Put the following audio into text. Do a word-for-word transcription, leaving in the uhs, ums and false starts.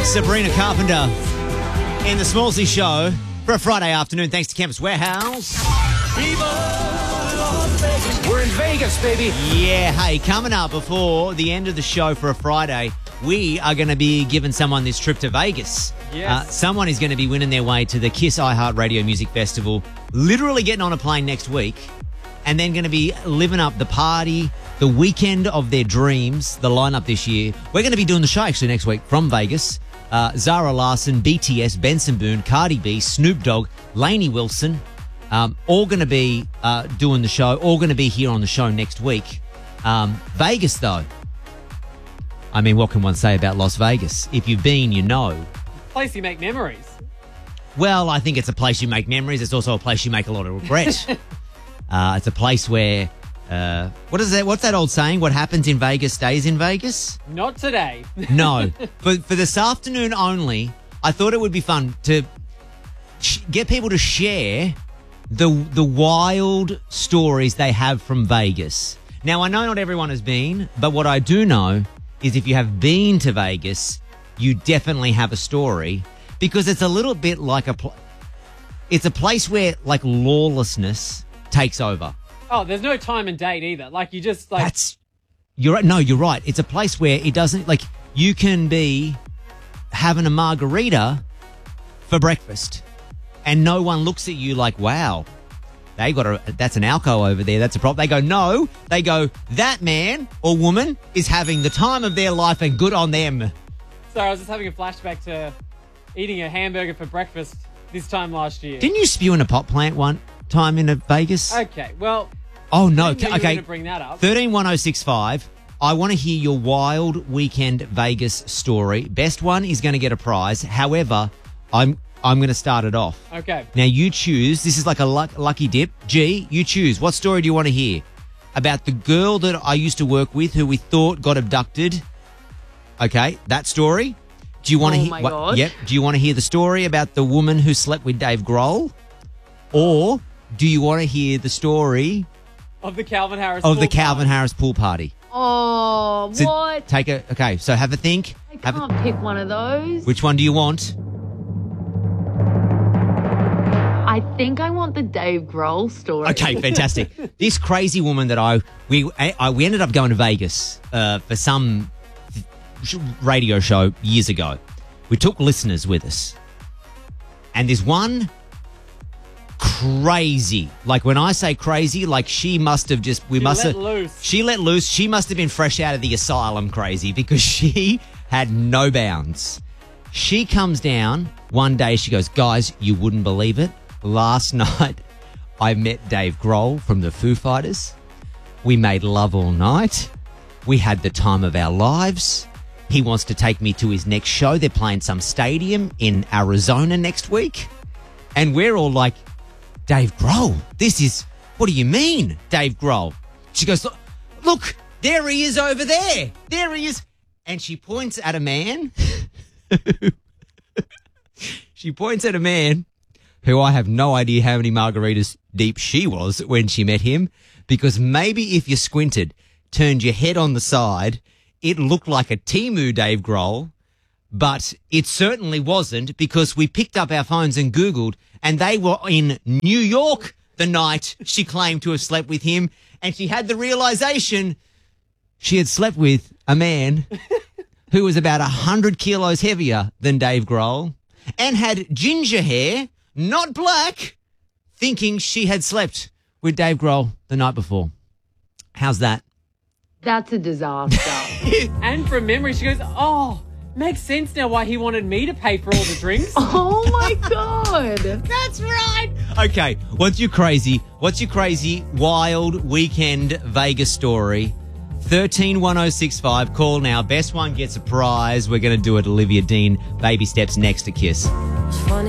Sabrina Carpenter in the Smallsy Show for a Friday afternoon. Thanks to Campus Warehouse. We're in Vegas, baby. Yeah, hey, coming up before the end of the show for a Friday, we are going to be giving someone this trip to Vegas. Yes. Uh, someone is going to be winning their way to the Kiss iHeartRadio Music Festival, literally getting on a plane next week, and then going to be living up the party, the weekend of their dreams, the lineup this year. We're going to be doing the show actually next week from Vegas. Uh, Zara Larsson, B T S, Benson Boone, Cardi B, Snoop Dogg, Lainey Wilson, um, all going to be uh, doing the show, all going to be here on the show next week. Um, Vegas, though. I mean, what can one say about Las Vegas? If you've been, you know. Place you make memories. Well, I think it's a place you make memories. It's also a place you make a lot of regret. uh, it's a place where, uh, what is that? What's that old saying? What happens in Vegas stays in Vegas? Not today. No. For, for this afternoon only, I thought it would be fun to sh- get people to share the the wild stories they have from Vegas. Now, I know not everyone has been, but what I do know is if you have been to Vegas, you definitely have a story, because it's a little bit like a pl- it's a place where like lawlessness takes over. Oh, there's no time and date either. Like you just like That's you're right. No, you're right. It's a place where it doesn't like you can be having a margarita for breakfast, and no one looks at you like, wow, they got a that's an alco over there. That's a problem. They go, no. They go, that man or woman is having the time of their life, and good on them. Sorry, I was just having a flashback to eating a hamburger for breakfast this time last year. Didn't you spew in a pot plant one time in a Vegas? Okay, well. Oh no. I didn't know you were Okay. gonna bring that up. Thirteen one oh six five. I want to hear your wild weekend Vegas story. Best one is going to get a prize. However, I'm I'm going to start it off. Okay. Now you choose. This is like a luck, lucky dip. G, you choose. What story do you want to hear? About the girl that I used to work with who we thought got abducted. Okay, that story. Do you want to Oh hear? my what- God. Yep. Do you want to hear the story about the woman who slept with Dave Grohl, or do you want to hear the story Of the Calvin Harris. of the pool Calvin party. Harris pool party? Oh, So what? Take a okay. So have a think. I Have a, can't pick one of those. which one do you want? I think I want the Dave Grohl story. Okay, fantastic. This crazy woman that I we I, we ended up going to Vegas uh, for some sh- radio show years ago. We took listeners with us, and there's one crazy. Like when I say crazy, like she must have just we She must let have loose. she let loose. She must have been fresh out of the asylum crazy, because she had no bounds. She comes down one day. She goes, guys, you wouldn't believe it. Last night, I met Dave Grohl from the Foo Fighters. We made love all night. We had the time of our lives. He wants to take me to his next show. They're playing some stadium in Arizona next week. And we're all like, Dave Grohl, this is, what do you mean, Dave Grohl? She goes, look, look, there he is over there. There he is. And she points at a man. She points at a man who I have no idea how many margaritas deep she was when she met him, because maybe if you squinted, turned your head on the side, it looked like a Temu Dave Grohl, but it certainly wasn't, because we picked up our phones and Googled, and they were in New York the night she claimed to have slept with him, and she had the realization she had slept with a man who was about one hundred kilos heavier than Dave Grohl and had ginger hair, not black, thinking she had slept with Dave Grohl the night before. How's that? That's a disaster. And from memory, she goes, oh, makes sense now why he wanted me to pay for all the drinks. Oh my God. That's right. Okay, what's your crazy, what's your crazy, wild weekend Vegas story? thirteen one oh six five. Call now. Best one gets a prize. We're going to do it. Olivia Dean, Baby Steps next to Kiss.